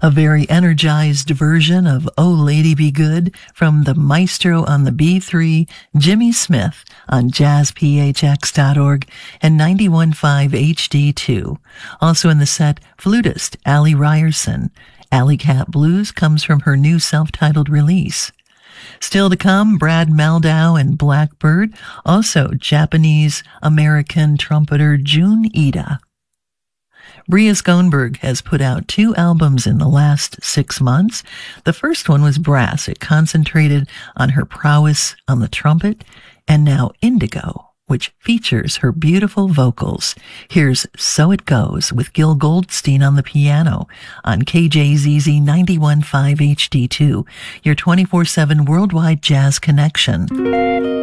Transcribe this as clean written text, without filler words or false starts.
A very energized version of Oh Lady Be Good from the maestro on the B3, Jimmy Smith, on jazzphx.org and 91.5 HD2. Also in the set, flutist Allie Ryerson. Alley Cat Blues comes from her new self-titled release. Still to come, Brad Maldau and Blackbird, also Japanese-American trumpeter Jun Ida. Bria Skånberg has put out 2 albums in the last 6 months. The first one was Brass. It concentrated on her prowess on the trumpet, and now Indigo, which features her beautiful vocals. Here's So It Goes with Gil Goldstein on the piano on KJZZ 91.5 HD2, your 24/7 worldwide jazz connection.